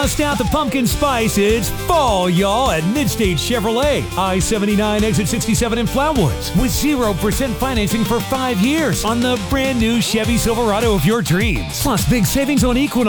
Bust out the pumpkin spice. It's fall, y'all, at Midstate Chevrolet. I-79 exit 67 in Flatwoods with 0% financing for 5 years on the brand new Chevy Silverado of your dreams. Plus big savings on Equinox